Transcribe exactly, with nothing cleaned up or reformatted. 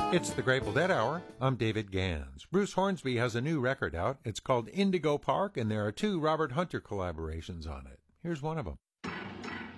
It's the Grateful Dead Hour. I'm David Gans. Bruce Hornsby has a new record out. It's called Indigo Park, and there are two Robert Hunter collaborations on it. Here's one of them.